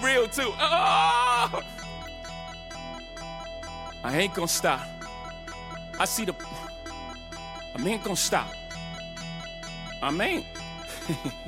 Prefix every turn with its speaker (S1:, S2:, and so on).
S1: real too. Oh! I ain't gonna stop. I see the... I ain't gonna stop. I ain't.